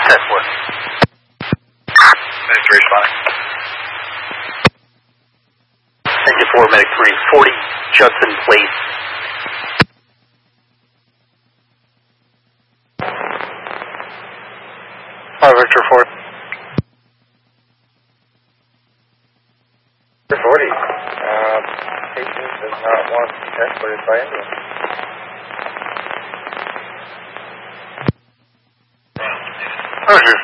Test 1. Medic 3 responding. Thank you for Medic 3, 40 Judson Place. Victor 4. Victor 40. Patient does not want to be transported by ambulance. Roger,